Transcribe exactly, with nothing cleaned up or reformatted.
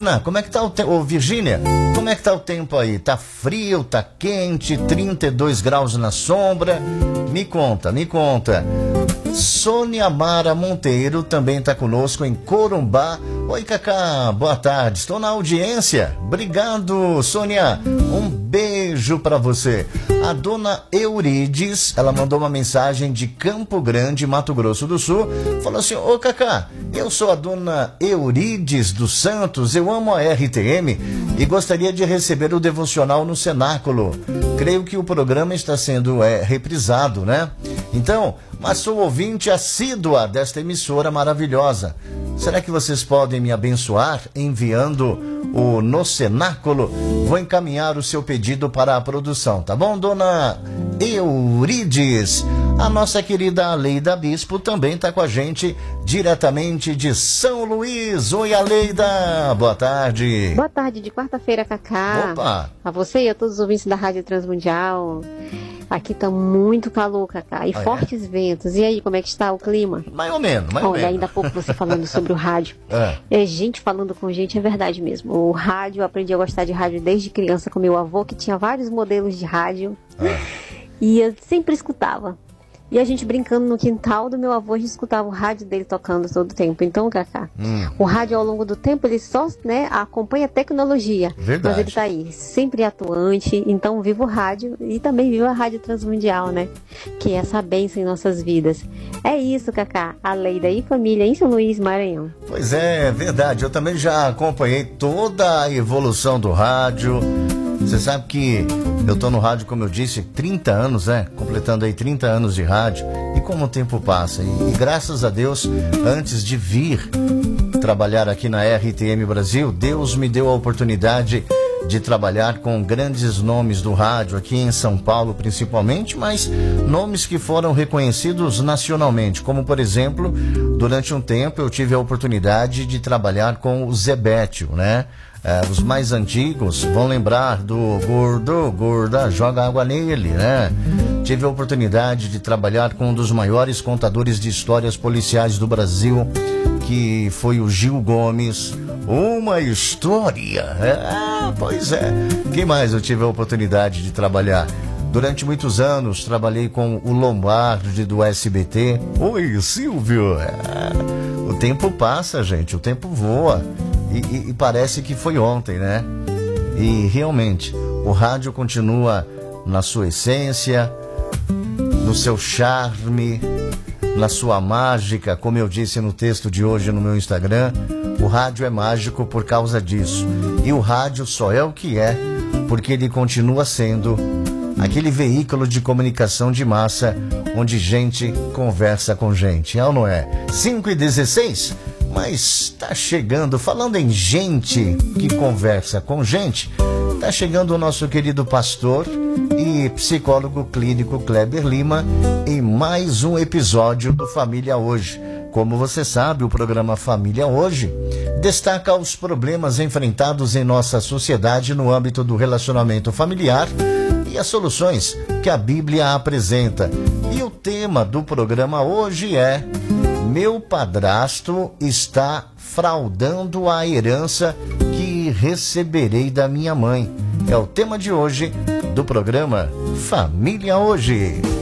Regina, como é que tá o tempo? Ô, Virgínia, como é que tá o tempo aí? Tá frio, tá quente, trinta e dois graus na sombra? Me conta, me conta. Sônia Mara Monteiro também está conosco em Corumbá. Oi, Cacá, boa tarde, estou na audiência. Obrigado, Sônia, um beijo para você. A dona Eurides, ela mandou uma mensagem de Campo Grande, Mato Grosso do Sul. Falou assim: ô Cacá, eu sou a dona Eurides dos Santos, eu amo a R T M e gostaria de receber o devocional no cenáculo. Creio que o programa está sendo é, reprisado, né? Então, mas sou ouvinte assídua desta emissora maravilhosa. Será que vocês podem me abençoar enviando o no cenáculo? Vou encaminhar o seu pedido para a produção, tá bom, dona Eurides? A nossa querida Aleida Bispo também está com a gente diretamente de São Luís. Oi, Aleida, boa tarde. Boa tarde, de quarta-feira, Cacá. Opa! A você e a todos os ouvintes da Rádio Transmundial. Aqui tá muito calor, Cacá, e ah, fortes é? ventos. E aí, como é que está o clima? Mais ou menos, mais ou Olha, menos. ainda há pouco você falando sobre o rádio. É. É gente falando com gente, é verdade mesmo. O rádio, eu aprendi a gostar de rádio desde criança com meu avô, que tinha vários modelos de rádio. É. E eu sempre escutava. E a gente brincando no quintal do meu avô, a gente escutava o rádio dele tocando todo o tempo. Então, Cacá, hum. o rádio ao longo do tempo, ele só né, acompanha a tecnologia. Verdade. Mas ele tá aí, sempre atuante. Então, viva o rádio e também viva a Rádio Transmundial, né? Que é essa bênção em nossas vidas. É isso, Cacá. A Leida e família em São Luís, Maranhão. Pois é, verdade. Eu também já acompanhei toda a evolução do rádio. Você sabe que eu tô no rádio, como eu disse, trinta anos, né? Completando aí trinta anos de rádio. E como o tempo passa. E, e graças a Deus, antes de vir trabalhar aqui na R T M Brasil, Deus me deu a oportunidade de trabalhar com grandes nomes do rádio, aqui em São Paulo principalmente, mas nomes que foram reconhecidos nacionalmente. Como, por exemplo, durante um tempo eu tive a oportunidade de trabalhar com o Zebétio, né? É, os mais antigos vão lembrar do Gordo, Gorda, joga água nele, né? Tive a oportunidade de trabalhar com um dos maiores contadores de histórias policiais do Brasil, que foi o Gil Gomes. Uma história! É, pois é. Quem mais eu tive a oportunidade de trabalhar? Durante muitos anos trabalhei com o Lombardi do S B T. Oi, Silvio! É, o tempo passa, gente, o tempo voa. E, e, e parece que foi ontem, né? E realmente, o rádio continua na sua essência, no seu charme, na sua mágica, como eu disse no texto de hoje no meu Instagram. O rádio é mágico por causa disso. E o rádio só é o que é, porque ele continua sendo aquele veículo de comunicação de massa, onde gente conversa com gente, é ou não é? cinco e dezesseis? Mas tá chegando, falando em gente que conversa com gente, tá chegando o nosso querido pastor e psicólogo clínico Kleber Lima em mais um episódio do Família Hoje. Como você sabe, o programa Família Hoje destaca os problemas enfrentados em nossa sociedade no âmbito do relacionamento familiar e as soluções que a Bíblia apresenta. E o tema do programa hoje é: meu padrasto está fraudando a herança que receberei da minha mãe. É o tema de hoje do programa Família Hoje.